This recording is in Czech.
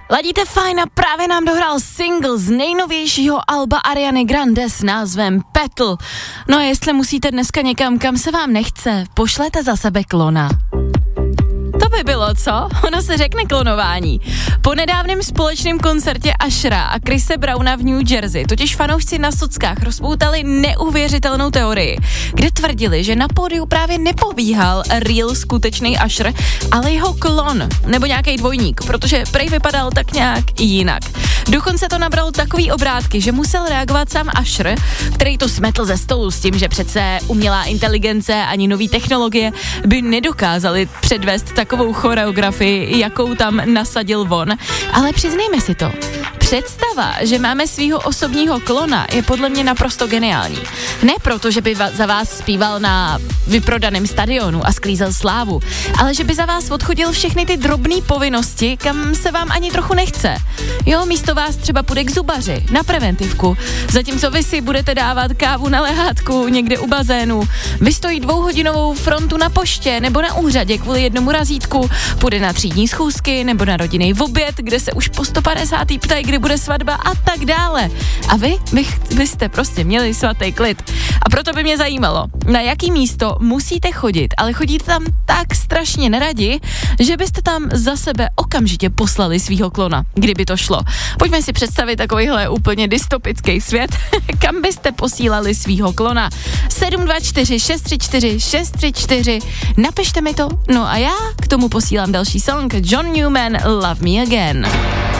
Ladíte fajn a právě nám dohrál single z nejnovějšího alba Ariany Grande s názvem Petal. No a jestli musíte dneska někam, kam se vám nechce, pošlete za sebe klona. To by bylo, co? Ono se řekne klonování. Po nedávném společném koncertě Ushera a Chrise Browna v New Jersey totiž fanoušci na sockách rozpoutali neuvěřitelnou teorii, kde tvrdili, že na pódiu právě nepobíhal real skutečný Usher, ale jeho klon, nebo nějaký dvojník, protože prej vypadal tak nějak jinak. Dokonce to nabralo takový obrátky, že musel reagovat sám Usher, který to smetl ze stolu s tím, že přece umělá inteligence ani nový technologie by nedokázaly předvést takovou choreografii, jakou tam nasadil on. Ale přiznejme si to, představa, že máme svýho osobního klona, je podle mě naprosto geniální. Ne proto, že by za vás zpíval na vyprodaném stadionu a sklízel slávu, ale že by za vás odchodil všechny ty drobné povinnosti, kam se vám ani trochu nechce. Jo, místo vás třeba půjde k zubaři, na preventivku, zatímco vy si budete dávat kávu na lehátku někde u bazénu, vystojí 2hodinovou frontu na poště nebo na úřadě kvůli jednomu razítku, půjde na třídní schůzky nebo na rodinný oběd, kde se už po 150. ptají, kdy bude svatba a tak dále. A vy byste prostě měli svatý klid. A proto by mě zajímalo, na jaký místo musíte chodit, ale chodíte tam tak strašně neradi, že byste tam za sebe okamžitě poslali svýho klona, kdyby to šlo. Pojďme si představit takovýhle úplně dystopický svět, kam byste posílali svýho klona. 724 634 634, napište mi to, no a já k tomu posílám další song, John Newman, Love Me Again.